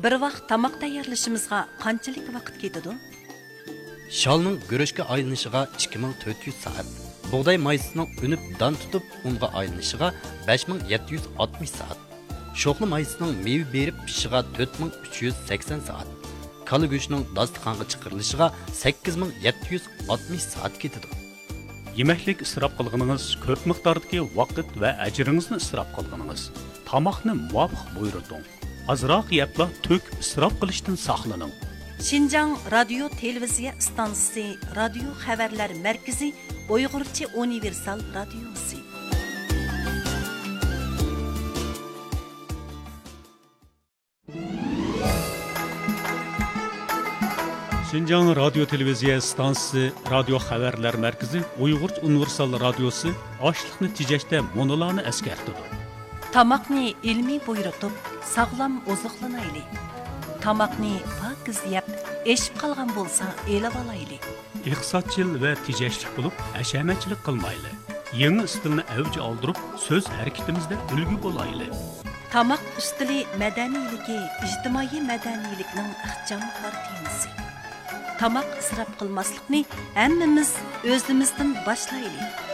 bir vaqt tamoq tayyorlashimizga qanchalik vaqt ketadi? Shalning guruchga aylanishiga 2400 soat. Buğday maysining unib don tutib unga aylanishiga 5760 soat. Sho'xli maysining meva berib pishishiga 4380 soat. Kala go'shtining dasturxonga chiqarilishiga 8760 soat ketadi. Yemeklik israf qilganingiz, ko'p miqdordagi vaqt va ajringizni israf qilganingiz. Tamoqni muvofiq buyurting. Azroq yebla to'k israf qilishdan saqlaning. Şinjan Radio Televiziya stansiyasi, Radio xabarlar markazi, Uyg'urcha universal radiosi. Şinjan Radio Televiziya stansiyasi, Radio xabarlar markazi, Uyg'urcha universal radiosi ochliqni tejashda monolarni eskartadi. Tamoqni ilmiy buyurtib, sog'lom oziqlanayli. Tamoqni pokiz yeb, eshib qolgan bo'lsa, elib olayli. Iqtisodchil va tejashlik bo'lib, hashamatchilik qilmayli. Yangi istilni avj oldirib, so'z harakatimizda ulgu bo'layli. Tamoq ustili madaniyligi, ijtimoiy madaniylikning ixchamkor temasi. Tamoq israf qilmaslikni hammamiz o'zimizdan boshlaylik.